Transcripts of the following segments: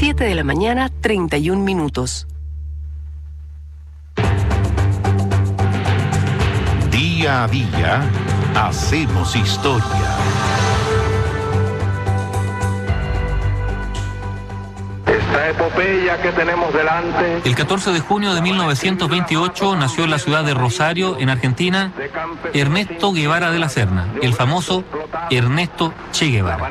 7 de la mañana, 31 minutos. Día a día, hacemos historia. Esta epopeya que tenemos delante. El 14 de junio de 1928 nació en la ciudad de Rosario, en Argentina, Ernesto Guevara de la Serna, el famoso Ernesto Che Guevara.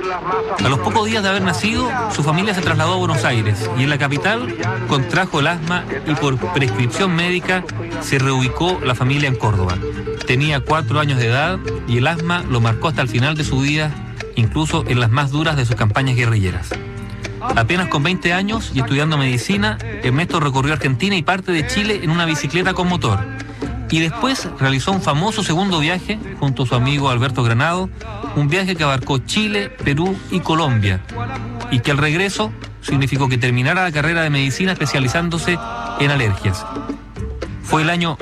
A los pocos días de haber nacido, su familia se trasladó a Buenos Aires y en la capital contrajo el asma y por prescripción médica se reubicó la familia en Córdoba. Tenía 4 años de edad y el asma lo marcó hasta el final de su vida, incluso en las más duras de sus campañas guerrilleras. Apenas con 20 años y estudiando medicina, Ernesto recorrió Argentina y parte de Chile en una bicicleta con motor. Y después realizó un famoso segundo viaje junto a su amigo Alberto Granado, un viaje que abarcó Chile, Perú y Colombia, y que al regreso significó que terminara la carrera de medicina especializándose en alergias. Fue el año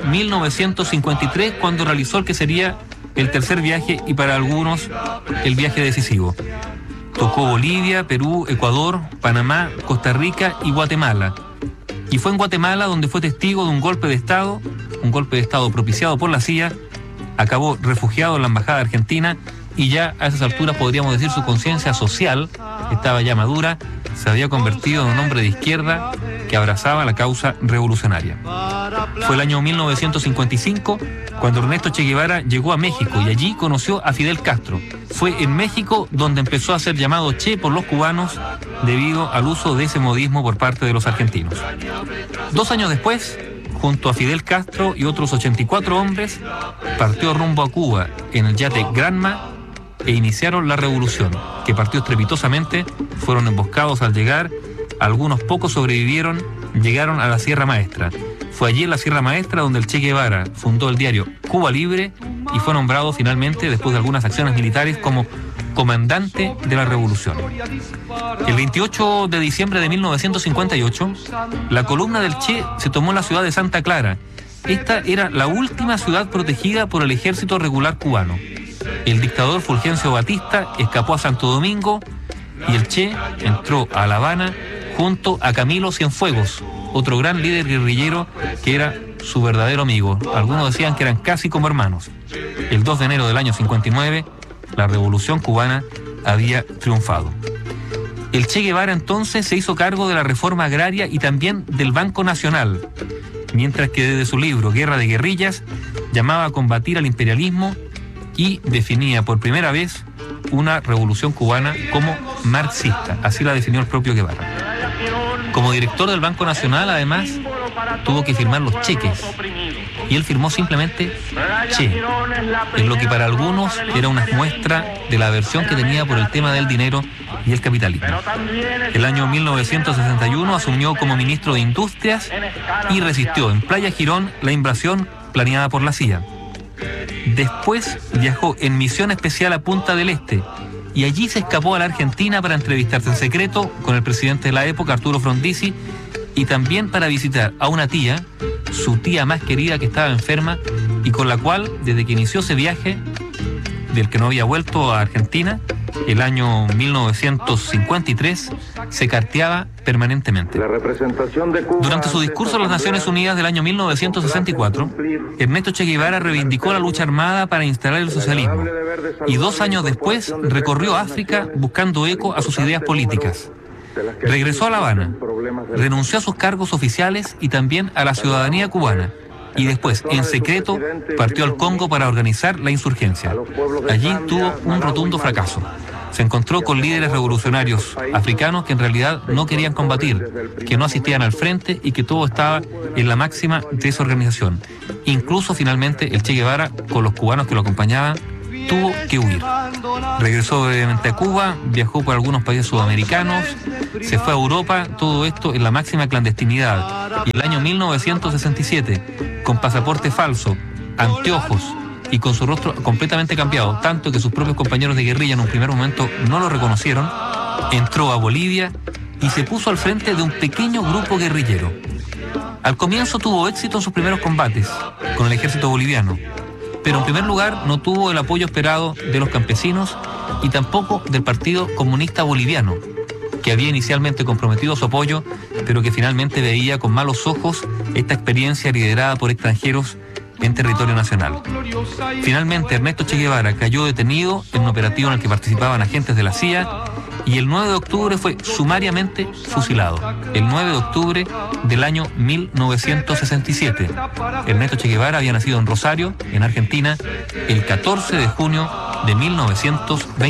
1953 cuando realizó el que sería el tercer viaje y para algunos el viaje decisivo. Tocó Bolivia, Perú, Ecuador, Panamá, Costa Rica y Guatemala. Y fue en Guatemala donde fue testigo de un golpe de Estado propiciado por la CIA, acabó refugiado en la Embajada Argentina y ya a esas alturas podríamos decir su conciencia social estaba ya madura, se había convertido en un hombre de izquierda que abrazaba la causa revolucionaria. Fue el año 1955 cuando Ernesto Che Guevara llegó a México y allí conoció a Fidel Castro. Fue en México donde empezó a ser llamado Che por los cubanos debido al uso de ese modismo por parte de los argentinos. 2 años después, junto a Fidel Castro y otros 84 hombres, partió rumbo a Cuba en el yate Granma e iniciaron la revolución, que partió estrepitosamente, fueron emboscados al llegar, algunos pocos sobrevivieron, llegaron a la Sierra Maestra. Fue allí en la Sierra Maestra donde el Che Guevara fundó el diario Cuba Libre y fue nombrado finalmente, después de algunas acciones militares, como comandante de la revolución. El 28 de diciembre de 1958, la columna del Che se tomó la ciudad de Santa Clara. Esta era la última ciudad protegida por el ejército regular cubano. El dictador Fulgencio Batista escapó a Santo Domingo y el Che entró a La Habana junto a Camilo Cienfuegos, otro gran líder guerrillero que era su verdadero amigo. Algunos decían que eran casi como hermanos. El 2 de enero del año 59, la revolución cubana había triunfado. El Che Guevara entonces se hizo cargo de la reforma agraria y también del Banco Nacional, mientras que desde su libro Guerra de Guerrillas llamaba a combatir al imperialismo y definía por primera vez una revolución cubana como marxista. Así la definió el propio Guevara. Como director del Banco Nacional, además, tuvo que firmar los cheques. Y él firmó simplemente Che, en lo que para algunos era una muestra de la aversión que tenía por el tema del dinero y el capitalismo. El año 1961 asumió como ministro de Industrias y resistió en Playa Girón la invasión planeada por la CIA. Después viajó en misión especial a Punta del Este y allí se escapó a la Argentina para entrevistarse en secreto con el presidente de la época, Arturo Frondizi, y también para visitar a una tía, su tía más querida que estaba enferma y con la cual, desde que inició ese viaje, del que no había vuelto a Argentina, el año 1953, se carteaba permanentemente. Durante su discurso a las Naciones Unidas del año 1964, Ernesto Che Guevara reivindicó la lucha armada para instalar el socialismo y 2 años después recorrió África buscando eco a sus ideas políticas. Regresó a La Habana, renunció a sus cargos oficiales y también a la ciudadanía cubana. Y después, en secreto, partió al Congo para organizar la insurgencia. Allí tuvo un rotundo fracaso. Se encontró con líderes revolucionarios africanos que en realidad no querían combatir, que no asistían al frente y que todo estaba en la máxima desorganización. Incluso finalmente el Che Guevara, con los cubanos que lo acompañaban, tuvo que huir. Regresó brevemente a Cuba, viajó por algunos países sudamericanos, se fue a Europa, todo esto en la máxima clandestinidad. Y el año 1967, con pasaporte falso, anteojos y con su rostro completamente cambiado, tanto que sus propios compañeros de guerrilla en un primer momento no lo reconocieron, entró a Bolivia y se puso al frente de un pequeño grupo guerrillero. Al comienzo tuvo éxito en sus primeros combates con el ejército boliviano, pero en primer lugar no tuvo el apoyo esperado de los campesinos y tampoco del Partido Comunista Boliviano. que había inicialmente comprometido su apoyo, pero que finalmente veía con malos ojos esta experiencia liderada por extranjeros en territorio nacional. Finalmente, Ernesto Che Guevara cayó detenido en un operativo en el que participaban agentes de la CIA y el 9 de octubre fue sumariamente fusilado. El 9 de octubre del año 1967. Ernesto Che Guevara había nacido en Rosario, en Argentina, el 14 de junio de 1920.